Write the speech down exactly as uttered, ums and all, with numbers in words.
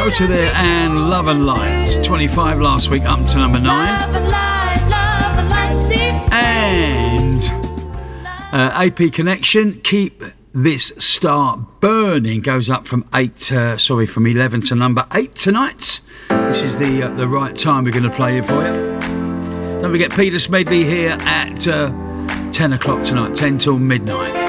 Rota there and Love and Light. twenty-five last week, up to number nine. Love and light, love and light, see. And uh, A P Connection, Keep This Star Burning, goes up from eight, uh, sorry, from eleven to number eight tonight. This is the uh, the right time we're going to play it for you. Don't forget Peter Smedley here at uh, ten o'clock tonight, ten till midnight.